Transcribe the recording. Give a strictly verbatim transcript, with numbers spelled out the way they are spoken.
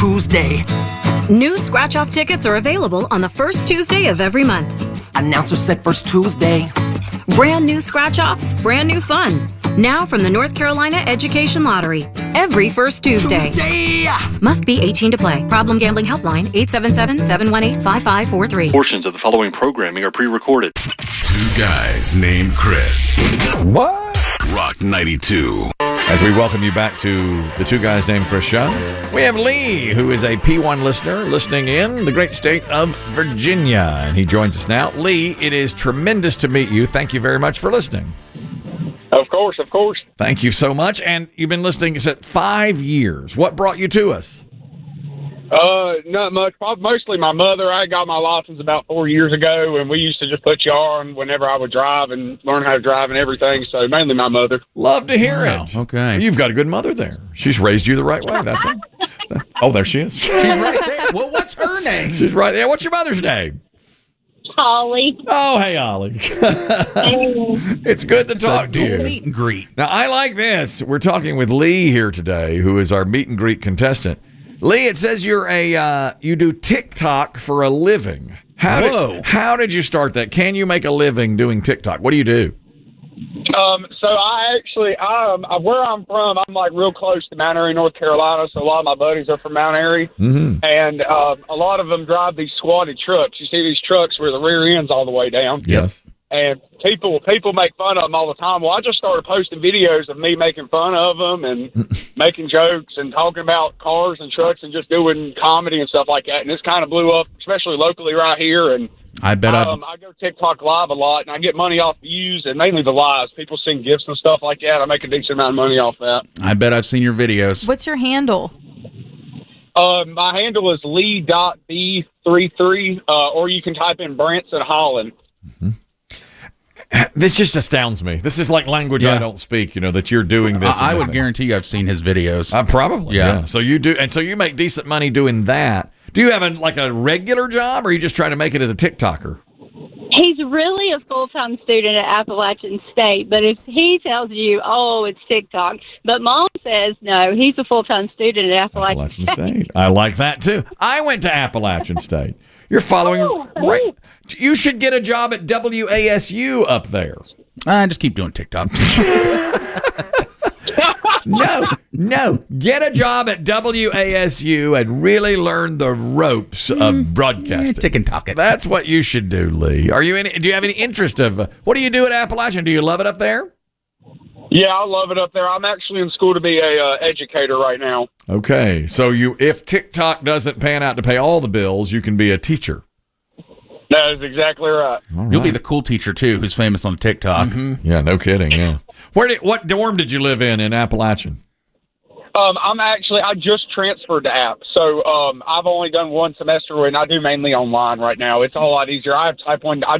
Tuesday. New scratch-off tickets are available on the first Tuesday of every month. Announcer said first Tuesday. Brand new scratch-offs, brand new fun. Now from the North Carolina Education Lottery. Every first Tuesday. Tuesday! Must be eighteen to play. Problem Gambling Helpline, eight seven seven, seven one eight, five five four three. Portions of the following programming are pre-recorded. Two guys named Chris. What? Rock ninety-two. As we welcome you back to the Two Guys Named Chris show, we have Lee, who is a P one listener listening in the great state of Virginia, and he joins us now. Lee, it is tremendous to meet you. Thank you very much for listening. Of course, of course. Thank you so much. And you've been listening, you said, five years. What brought you to us? Uh, not much. Probably mostly my mother. I got my license about four years ago, and we used to just put you on whenever I would drive and learn how to drive and everything. So mainly my mother. Love to hear Wow, it. okay. You've got a good mother there. She's raised you the right way. That's it. Oh, there she is. She's right there. Well, what's her name? She's right there. What's your mother's name? Holly. Oh, hey, Ollie. It's good to talk to you. Meet and greet. Now, I like this. We're talking with Lee here today, who is our meet and greet contestant. Lee, it says you're a uh, you do TikTok for a living. How Whoa. Did, how did you start that? Can you make a living doing TikTok? What do you do? Um, so I actually, um, where I'm from, I'm like real close to Mount Airy, North Carolina. So a lot of my buddies are from Mount Airy, Mm-hmm. and um, a lot of them drive these squatted trucks. You see these trucks where the rear end's all the way down. Yes. And people people make fun of them all the time. Well, I just started posting videos of me making fun of them and making jokes and talking about cars and trucks and just doing comedy and stuff like that. And this kind of blew up, especially locally right here. And I bet um, I go TikTok live a lot, and I get money off views and mainly the lives. People send gifts and stuff like that. I make a decent amount of money off that. I bet I've seen your videos. What's your handle? Uh, my handle is lee dot b three three, uh, or you can type in Branson Holland. This just astounds me. This is like language Yeah. I don't speak, you know, that you're doing this. I, I and would that. guarantee you I've seen his videos. Uh, probably, Yeah. yeah. So you do, and so you make decent money doing that. Do you have a, like a regular job, or are you just trying to make it as a TikToker? He's really a full-time student at Appalachian State, but if he tells you, oh, it's TikTok, but Mom says, no, he's a full-time student at Appalachian, Appalachian State. I like that, too. I went to Appalachian State. You're following, Oh, right? You should get a job at W A S U up there. I just keep doing TikTok. No, no. Get a job at W A S U and really learn the ropes of broadcasting. Tick and talk it. That's what you should do, Lee. Are you? Any, do you have any interest of? Uh, what do you do at Appalachian? Do you love it up there? Yeah, I love it up there. I'm actually in school to be a uh, educator right now. Okay, so you, if TikTok doesn't pan out to pay all the bills, you can be a teacher. That is exactly right. All You'll be right. the cool teacher, too, who's famous on TikTok. Yeah, no kidding. Yeah. Where did what dorm did you live in in Appalachian? Um, I'm actually, I just transferred to App, so um, I've only done one semester, and I do mainly online right now. It's a whole lot easier. I have type one. I